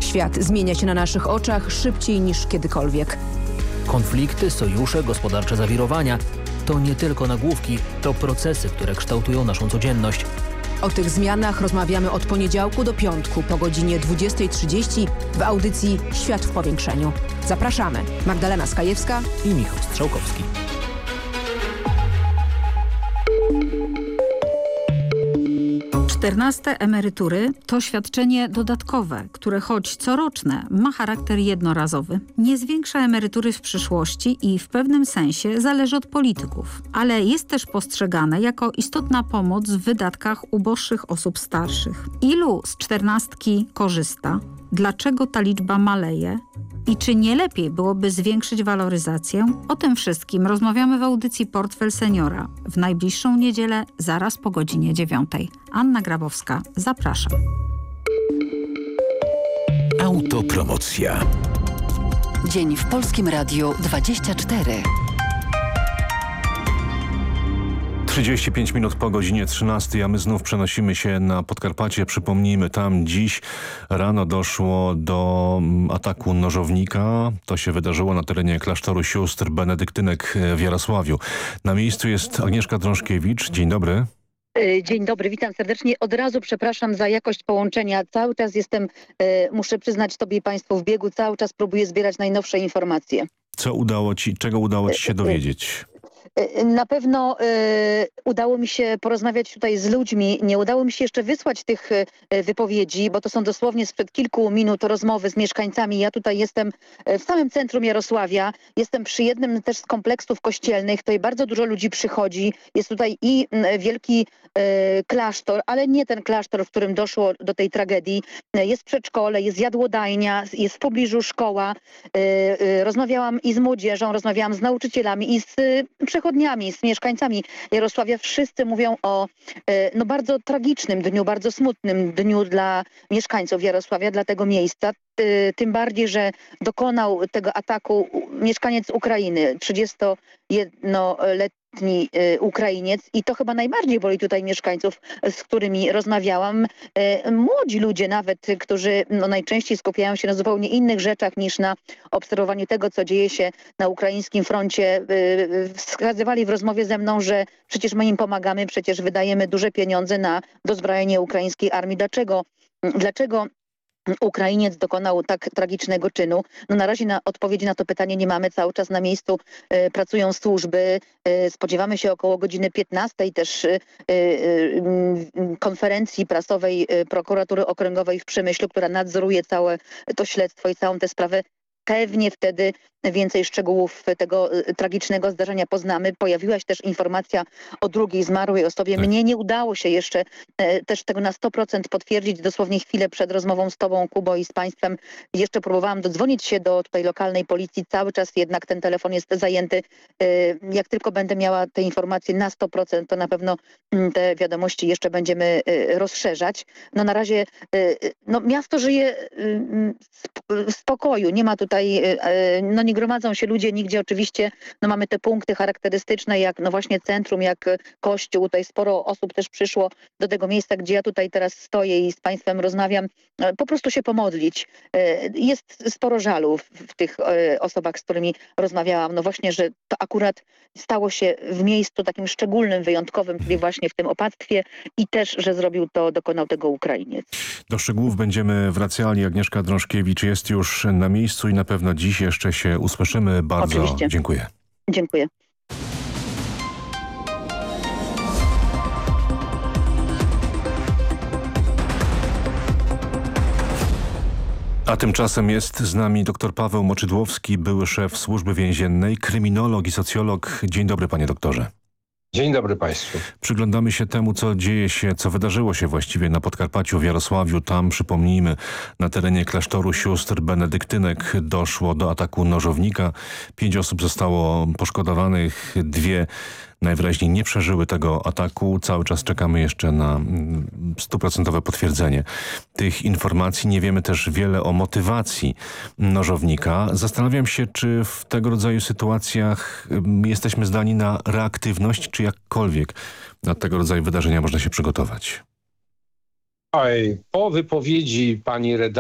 Świat zmienia się na naszych oczach szybciej niż kiedykolwiek. Konflikty, sojusze, gospodarcze zawirowania to nie tylko nagłówki, to procesy, które kształtują naszą codzienność. O tych zmianach rozmawiamy od poniedziałku do piątku po godzinie 20:30 w audycji Świat w powiększeniu. Zapraszamy. Magdalena Skajewska i Michał Strzałkowski. Czternaste emerytury to świadczenie dodatkowe, które choć coroczne ma charakter jednorazowy, nie zwiększa emerytury w przyszłości i w pewnym sensie zależy od polityków, ale jest też postrzegane jako istotna pomoc w wydatkach uboższych osób starszych. Ilu z czternastki korzysta? Dlaczego ta liczba maleje? I czy nie lepiej byłoby zwiększyć waloryzację? O tym wszystkim rozmawiamy w audycji Portfel Seniora w najbliższą niedzielę zaraz po godzinie 9. Anna Grabowska, zapraszam. Autopromocja. Dzień w Polskim Radiu 24. 35 minut po godzinie 13, a my znów przenosimy się na Podkarpacie. Przypomnijmy, tam dziś rano doszło do ataku nożownika. To się wydarzyło na terenie klasztoru sióstr benedyktynek w Jarosławiu. Na miejscu jest Agnieszka Drążkiewicz. Dzień dobry. Dzień dobry, witam serdecznie. Od razu przepraszam za jakość połączenia. Cały czas jestem, muszę przyznać Tobie i Państwu, w biegu. Cały czas próbuję zbierać najnowsze informacje. Czego udało Ci się dowiedzieć? Na pewno udało mi się porozmawiać tutaj z ludźmi. Nie udało mi się jeszcze wysłać tych wypowiedzi, bo to są dosłownie sprzed kilku minut rozmowy z mieszkańcami. Ja tutaj jestem w samym centrum Jarosławia. Jestem przy jednym też z kompleksów kościelnych. Tutaj bardzo dużo ludzi przychodzi. Jest tutaj i wielki klasztor, ale nie ten klasztor, w którym doszło do tej tragedii. Jest przedszkole, jest jadłodajnia, jest w pobliżu szkoła. Rozmawiałam i z młodzieżą, rozmawiałam z nauczycielami i z przechodniami, z mieszkańcami Jarosławia. Wszyscy mówią o bardzo tragicznym dniu, bardzo smutnym dniu dla mieszkańców Jarosławia, dla tego miejsca. Tym bardziej, że dokonał tego ataku mieszkaniec Ukrainy, 31-letni Ukrainiec, i to chyba najbardziej boli tutaj mieszkańców, z którymi rozmawiałam. Młodzi ludzie nawet, którzy najczęściej skupiają się na zupełnie innych rzeczach niż na obserwowaniu tego, co dzieje się na ukraińskim froncie, wskazywali w rozmowie ze mną, że przecież my im pomagamy, przecież wydajemy duże pieniądze na dozbrajanie ukraińskiej armii. Dlaczego Ukrainiec dokonał tak tragicznego czynu? Na razie odpowiedzi na to pytanie nie mamy. Cały czas na miejscu pracują służby. Spodziewamy się około godziny 15 też konferencji prasowej Prokuratury Okręgowej w Przemyślu, która nadzoruje całe to śledztwo i całą tę sprawę. Pewnie wtedy więcej szczegółów tego tragicznego zdarzenia poznamy. Pojawiła się też informacja o drugiej zmarłej osobie. Tak. Mnie nie udało się jeszcze też tego na 100% potwierdzić. Dosłownie chwilę przed rozmową z Tobą, Kubo, i z Państwem jeszcze próbowałam dodzwonić się do tutaj lokalnej policji. Cały czas jednak ten telefon jest zajęty. Jak tylko będę miała te informacje na 100%, to na pewno te wiadomości jeszcze będziemy rozszerzać. Na razie miasto żyje w spokoju. Nie ma tutaj, nie gromadzą się ludzie nigdzie oczywiście. Mamy te punkty charakterystyczne, jak właśnie centrum, jak kościół. Tutaj sporo osób też przyszło do tego miejsca, gdzie ja tutaj teraz stoję i z Państwem rozmawiam, po prostu się pomodlić. Jest sporo żalu w tych osobach, z którymi rozmawiałam. Właśnie, że to akurat stało się w miejscu takim szczególnym, wyjątkowym, czyli właśnie w tym opactwie, i też, że dokonał tego Ukrainiec. Do szczegółów będziemy wracali. Agnieszka Drążkiewicz jest już na miejscu i na pewno dziś jeszcze się usłyszymy. Bardzo Oczywiście. dziękuję. Dziękuję. A tymczasem jest z nami dr Paweł Moczydłowski, były szef Służby Więziennej, kryminolog i socjolog. Dzień dobry, panie doktorze. Dzień dobry Państwu. Przyglądamy się temu, co wydarzyło się właściwie na Podkarpaciu, w Jarosławiu. Tam, przypomnijmy, na terenie klasztoru sióstr benedyktynek doszło do ataku nożownika. 5 osób zostało poszkodowanych, 2 najwyraźniej nie przeżyły tego ataku. Cały czas czekamy jeszcze na 100% potwierdzenie tych informacji. Nie wiemy też wiele o motywacji nożownika. Zastanawiam się, czy w tego rodzaju sytuacjach jesteśmy zdani na reaktywność, czy jakkolwiek na tego rodzaju wydarzenia można się przygotować. Po wypowiedzi pani redaktor